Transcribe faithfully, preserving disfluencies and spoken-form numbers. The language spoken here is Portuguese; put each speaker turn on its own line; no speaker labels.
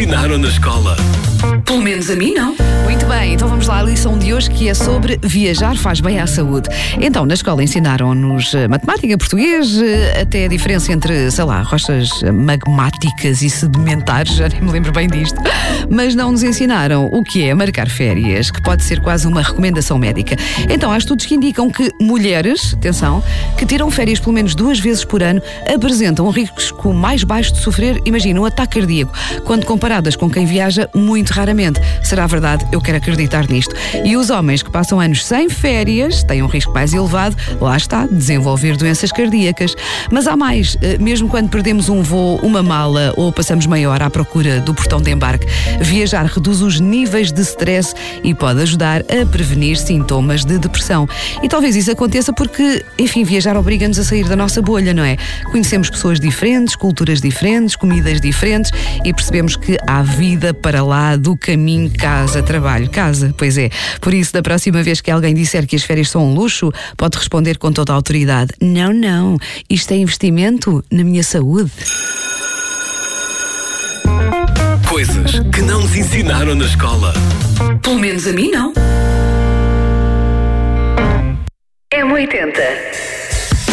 ensinaram na escola?
Pelo menos a mim não.
Muito bem, então vamos lá à lição de hoje, que é sobre viajar faz bem à saúde. Então, na escola ensinaram-nos eh, matemática, português, eh, até a diferença entre, sei lá, rochas magmáticas e sedimentares, já nem me lembro bem disto. Mas não nos ensinaram o que é marcar férias, que pode ser quase uma recomendação médica. Então, há estudos que indicam que mulheres, atenção, que tiram férias pelo menos duas vezes por ano, apresentam um risco mais baixo de sofrer, imagina, um ataque cardíaco, quando comparadas com quem viaja muito raramente. Será verdade? Eu quero acreditar nisto. E os homens que passam anos sem férias têm um risco mais elevado, lá está, de desenvolver doenças cardíacas. Mas há mais, mesmo quando perdemos um voo, uma mala ou passamos meia hora à procura do portão de embarque, viajar reduz os níveis de stress e pode ajudar a prevenir sintomas de depressão. E talvez isso aconteça porque, enfim, viajar obriga-nos a sair da nossa bolha, não é? Conhecemos pessoas diferentes, culturas diferentes, comidas diferentes e percebemos que há vida para lá do caminho casa-trabalho. Casa, pois é. Por isso, da próxima vez que alguém disser que as férias são um luxo, pode responder com toda a autoridade: não, não, isto é investimento na minha saúde.
Coisas que não nos ensinaram na escola.
Pelo menos a mim não.
M oitenta.